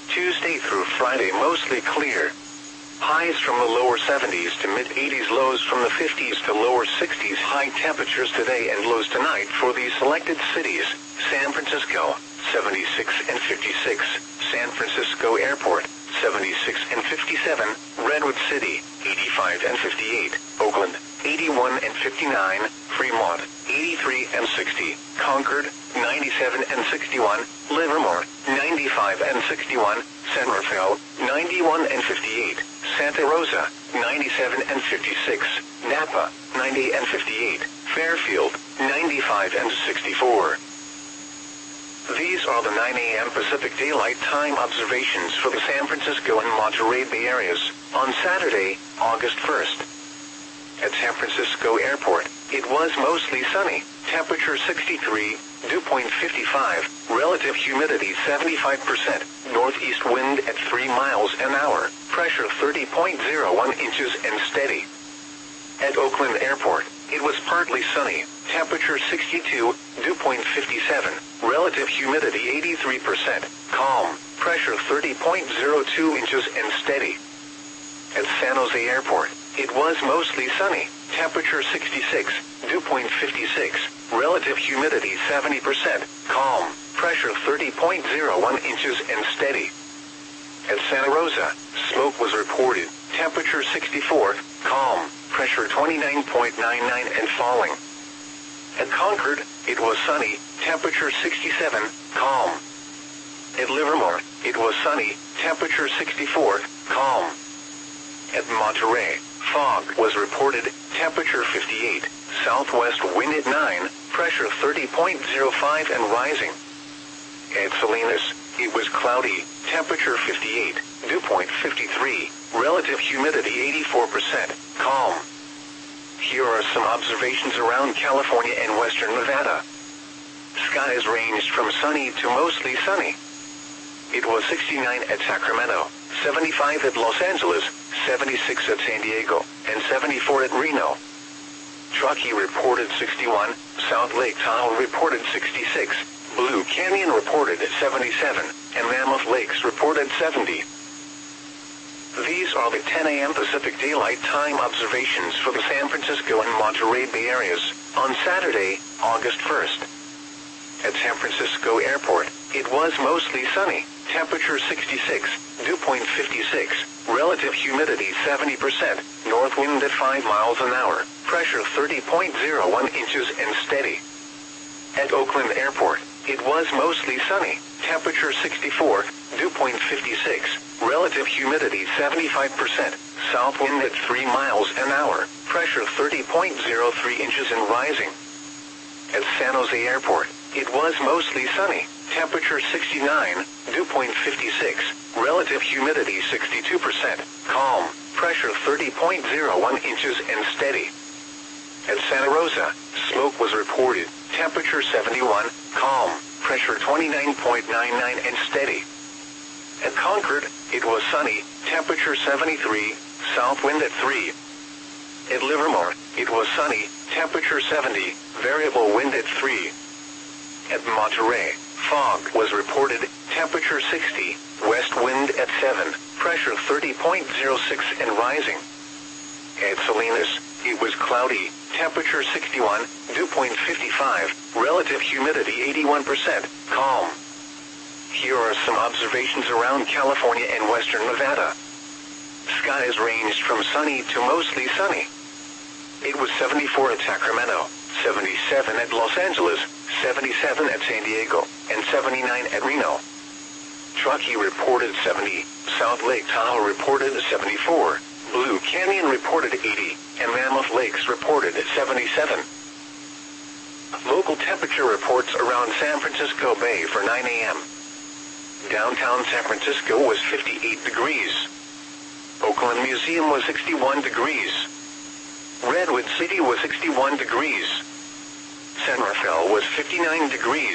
Tuesday through Friday mostly clear. Highs from the lower 70s to mid-80s, lows from the 50s to lower 60s. High temperatures today and lows tonight for these selected cities: San Francisco, 76 and 56, San Francisco Airport, 76 and 57, Redwood City, 85 and 58, Oakland, 81 and 59, Fremont, 83 and 60, Concord, 97 and 61, Livermore, 95 and 61, San Rafael, 91 and 58, Santa Rosa, 97 and 56, Napa, 90 and 58, Fairfield, 95 and 64. These are the 9 a.m. Pacific Daylight Time observations for the San Francisco and Monterey Bay areas on Saturday, August 1st. At San Francisco Airport, it was mostly sunny, temperature 63, dew point 55, relative humidity 75%, northeast wind at 3 miles an hour, pressure 30.01 inches and steady. At Oakland Airport, it was partly sunny, temperature 62, dew point 57, relative humidity 83%, calm, pressure 30.02 inches and steady. At San Jose Airport, it was mostly sunny, temperature 66, dew point 56, relative humidity 70%, calm, pressure 30.01 inches and steady. At Santa Rosa, smoke was reported, temperature 64, calm, pressure 29.99 and falling. At Concord, it was sunny, temperature 67, calm. At Livermore, it was sunny, temperature 64, calm. At Monterey, fog was reported, temperature 58, southwest wind at 9, pressure 30.05 and rising. At Salinas, it was cloudy, temperature 58, dew point 53, relative humidity 84%, calm. Here are some observations around California and western Nevada. Skies ranged from sunny to mostly sunny. It was 69 at Sacramento, 75 at Los Angeles, 76 at San Diego, and 74 at Reno. Truckee reported 61, South Lake Tahoe reported 66, Blue Canyon reported 77, and Mammoth Lakes reported 70. These are the 10 a.m. Pacific Daylight Time observations for the San Francisco and Monterey Bay areas on Saturday, August 1st. At San Francisco Airport, it was mostly sunny, temperature 66, dew point 56, relative humidity 70%, north wind at 5 miles an hour, pressure 30.01 inches and steady. At Oakland Airport, it was mostly sunny, temperature 64, dew point 56, relative humidity 75%, south wind at 3 miles an hour, pressure 30.03 inches and rising. At San Jose Airport, it was mostly sunny, temperature 69, dew point 56, relative humidity 62%, calm, pressure 30.01 inches and steady. At Santa Rosa, smoke was reported, temperature 71, calm, pressure 29.99 and steady. At Concord, it was sunny, temperature 73, south wind at 3. At Livermore, it was sunny, temperature 70, variable wind at 3. At Monterey, fog was reported, temperature 60, west wind at 7, pressure 30.06 and rising. At Salinas, it was cloudy, temperature 61, dew point 55, relative humidity 81%, calm. Here are some observations around California and western Nevada. Skies ranged from sunny to mostly sunny. It was 74 at Sacramento, 77 at Los Angeles, 77 at San Diego, and 79 at Reno. Truckee reported 70, South Lake Tahoe reported 74, Blue Canyon reported 80, and Mammoth Lakes reported 77. Local temperature reports around San Francisco Bay for 9 a.m. Downtown San Francisco was 58 degrees. Oakland Museum was 61 degrees. Redwood City was 61 degrees. San Rafael was 59 degrees.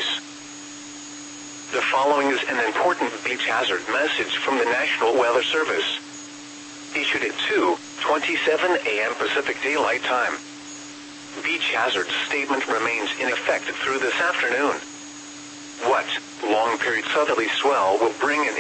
The following is an important beach hazard message from the National Weather Service. Issued at 2:27 a.m. Pacific Daylight Time. Beach hazard statement remains in effect through this afternoon. What long period southerly swell will bring an